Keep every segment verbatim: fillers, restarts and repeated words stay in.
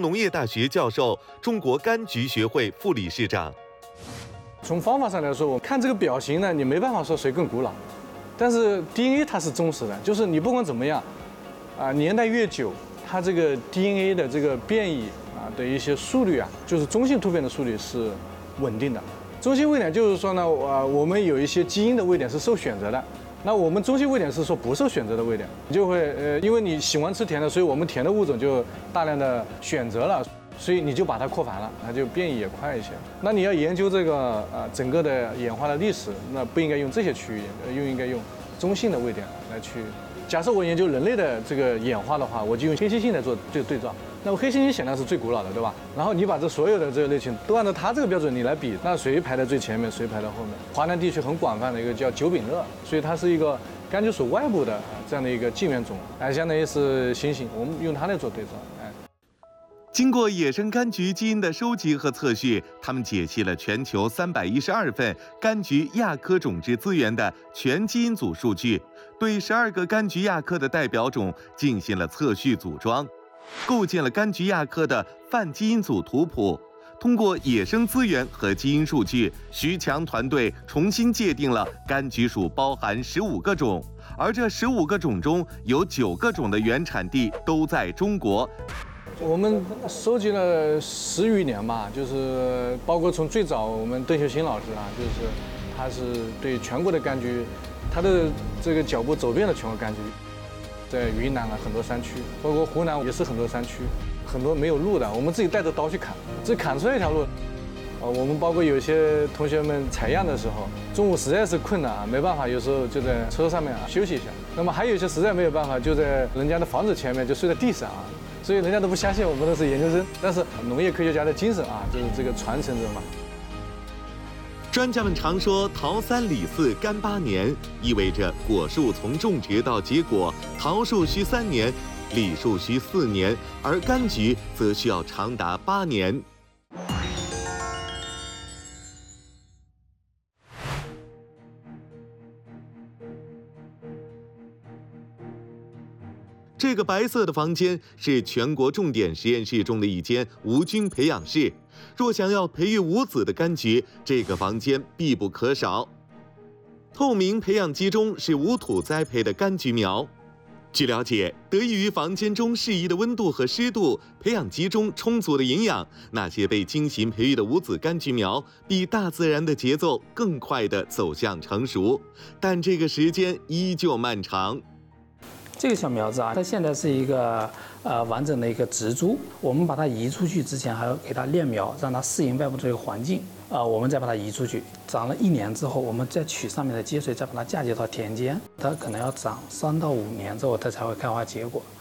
农业大学教授、中国柑橘学会副理事长。 从方法上来说，我看这个表型呢，你没办法说谁更古老，但是 D N A 它是忠实的，就是你不管怎么样，啊，年代越久，它这个 D N A 的这个变异啊的一些速率啊，就是中性突变的速率是稳定的。中性位点就是说呢，呃，我们有一些基因的位点是受选择的。那我们中性位点是说不受选择的位点，就会呃，因为你喜欢吃甜的，所以我们甜的物种就大量的选择了，所以你就把它扩繁了，它就变异也快一些。那你要研究这个呃整个的演化的历史，那不应该用这些区域，又应该用中性的位点来去。假设我研究人类的这个演化的话，我就用黑猩猩来做这个对照。那么黑猩猩显然是最古老的，对吧？然后你把这所有的这个类群都按照它这个标准你来比，那谁排在最前面，谁排在后面？华南地区很广泛的一个叫九柄鳄，所以它是一个柑橘属外部的这样的一个近缘种，哎，相当于是猩猩，我们用它来做对照，哎。 经过野生柑橘基因的收集和测序，他们解析了全球三百一十二份柑橘亚科种质资源的全基因组数据，对十二个柑橘亚科的代表种进行了测序组装，构建了柑橘亚科的泛基因组图谱。通过野生资源和基因数据，徐强团队重新界定了柑橘属包含十五个种，而这十五个种中有九个种的原产地都在中国。 我们收集了十余年吧，就是包括从最早我们邓秀新老师啊，就是他是对全国的柑橘，他的这个脚步走遍了全国柑橘，在云南啊很多山区，包括湖南也是很多山区，很多没有路的，我们自己带着刀去砍，这砍出来一条路。呃，我们包括有些同学们采样的时候，中午实在是困难啊，没办法，有时候就在车上面啊休息一下。那么还有一些实在没有办法，就在人家的房子前面就睡在地上啊。所以人家都不相信我们都是研究生，但是农业科学家的精神啊，就是这个传承着嘛。 专家们常说桃三李四柑八年，意味着果树从种植到结果，桃树需三年，李树需四年，而柑橘则需要长达八年。这个白色的房间是全国重点实验室中的一间无菌培养室。若想要培育无籽的柑橘，这个房间必不可少。透明培养基中是无土栽培的柑橘苗。据了解，得益于房间中适宜的温度和湿度，培养基中充足的营养，那些被精心培育的无籽柑橘苗比大自然的节奏更快地走向成熟。但这个时间依旧漫长。 这个小苗子啊，它现在是一个呃完整的一个植株。我们把它移出去之前，还要给它炼苗，让它适应外部这个环境。啊、呃，我们再把它移出去，长了一年之后，我们再取上面的接水，再把它嫁接到田间。它可能要长三到五年之后，它才会开花结果。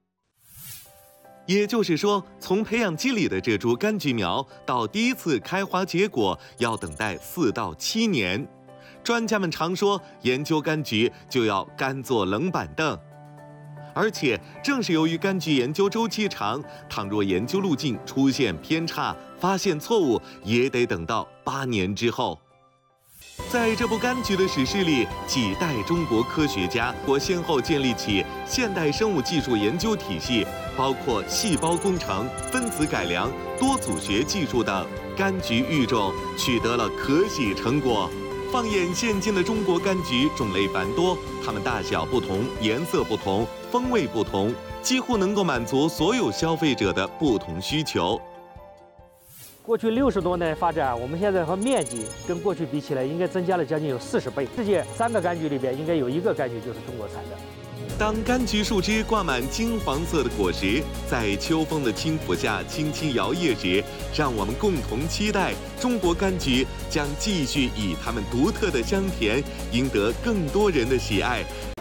也就是说，从培养基里的这株柑橘苗到第一次开花结果，要等待四到七年。专家们常说，研究柑橘就要干坐冷板凳。而且，正是由于柑橘研究周期长，倘若研究路径出现偏差，发现错误，也得等到八年之后。在这部柑橘的史诗里，几代中国科学家或先后建立起现代生物技术研究体系，包括细胞工程、分子改良、多组学技术等，柑橘育种取得了可喜成果。放眼现今的中国柑橘，种类繁多，它们大小不同，颜色不同，风味不同，几乎能够满足所有消费者的不同需求。 过去六十多年发展，我们现在和面积跟过去比起来，应该增加了将近有四十倍。世界三个柑橘里边，应该有一个柑橘就是中国产的。 当柑橘树枝挂满金黄色的果实，在秋风的轻抚下轻轻摇曳时，让我们共同期待中国柑橘将继续以它们独特的香甜赢得更多人的喜爱，